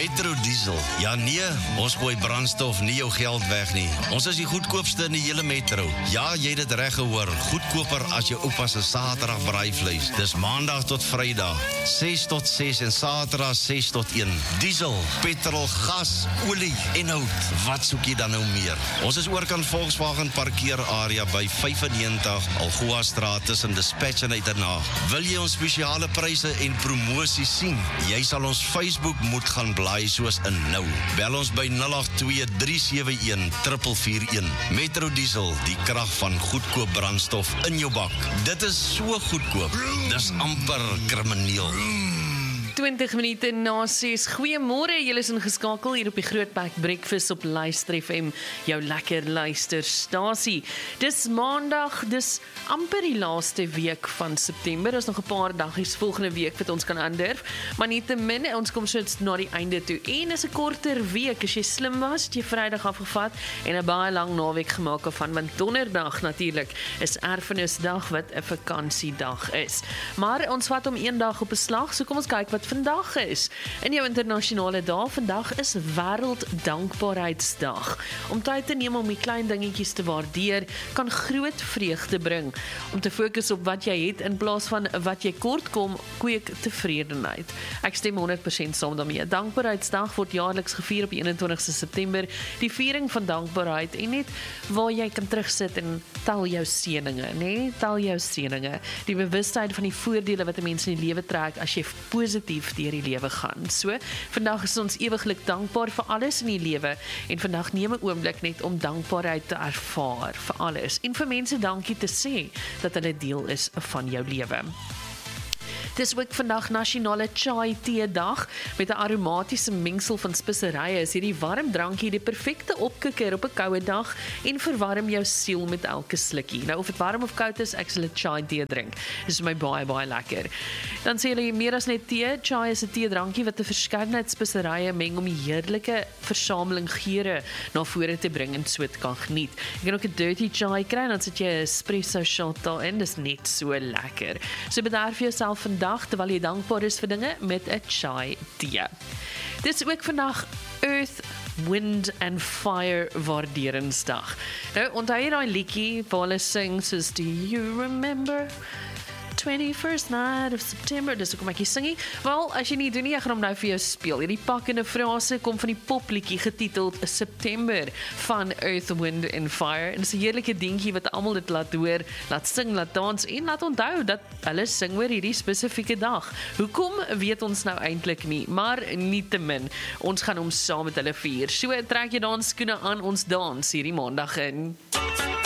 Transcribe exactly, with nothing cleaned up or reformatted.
Metro Diesel. Ja nee, ons gooi brandstof nie jou geld weg nie. Ons is die goedkoopste in die hele Metro. Ja, jy het dit reg gehoor. Goedkoper as jou oupa se Saterdag braaivleis. Dis Maandag tot Vrydag, ses tot ses en Saterdag ses tot een. Diesel, petrol, gas, olie en hout. Wat soek jy dan nou meer? Ons is ook aan Volkswagen parkeerarea by vyfennegentig Algoa Straat tussen Dispatch en Uitenhaag. Wil jy ons spesiale pryse en promosie sien? Jy sal ons Facebook moet gaan blaai soos in nou. Bel ons by nul agt twee drie sewe een vier vier een. Metro Diesel, die krag van goedkoop brandstof in jou bak. Dit is so goedkoop. Dis amper krimineel. twintig minute na ses. Goeiemôre, julle is ingeskakel hier op die Grootbek Breakfast op Luister F M, jou lekker luisterstasie. Dis Maandag, dis amper die laaste week van September. Daar is nog 'n paar dagies volgende week wat ons kan aandurf, maar nietemin, ons kom so na die einde toe. En is 'n korter week. As jy slim was, het jy Vrydag afgevat en 'n baie lang naweek gemaak van, want Donderdag natuurlik is Erfenisdag wat 'n vakansiedag is. Maar ons vat om een dag op 'n slag, so kom ons kyk wat vandag is. In jou internasionale dag, vandag is Wêreld Dankbaarheidsdag. Om tyd te neem om die klein dingetjies te waardeer, kan groot vreugde bring. Om te fokus op wat jy het, in plaas van wat jy kort kom, kweek tevredenheid. Ek stem honderd persent saam daarmee. Dankbaarheidsdag word jaarliks gevier op die eenentwintigste September. Die viering van dankbaarheid en net waar jy kan terugsit en tel jou seëninge, nee, tel jou seëninge. Die bewustheid van die voordele wat 'n mens in die lewe trek as jy positief deur die lewe gaan. So, vandag is ons ewiglik dankbaar vir alles in die lewe en vandag neem 'n oomblik net om dankbaarheid te ervaar vir alles en vir mense dankie te sê dat hulle deel is van jou lewe. Dis ook vandag nasionale chai tee dag met 'n aromatiese mengsel van speserye. Is hierdie warm drankie die perfekte opkikker op 'n koue dag en verwarm jou siel met elke slukkie. Nou of dit warm of koud is, ek sal 'n chai tee drink. Dis vir my baie baie lekker. Dan sê hulle meer as net tee. Chai is 'n teedrankie wat 'n verskeidenheid speserye meng om die heerlike versameling geure na vore te bring en so te kan geniet. Jy kan ook 'n dirty chai kry en dan sit jy 'n espresso shot daarin. Dis net so lekker. So bederf jouself vandag dag, terwyl jy dankbaar is vir dinge met 'n chai tee. Dis ook vandag Earth, Wind and Fire Waarderingsdag. Nou, onthou jy daai liedjie waar hulle sing soos Do you remember twenty-first night of September? Dis hoekom ek hier singie. Wel, as jy nie doen nie, ek gaan hom nou vir jou speel. Hierdie pakkende frase kom van die popliedjie getiteld September van Earth, Wind and Fire. En dis 'n heerlike dingetjie wat almal dit laat hoor, laat sing, laat dans en laat onthou dat hulle sing oor hierdie spesifieke dag. Hoekom weet ons nou eintlik nie, maar nietemin, ons gaan hom saam met hulle vier. So trek jy dan skoene aan, ons dans hierdie maandag in.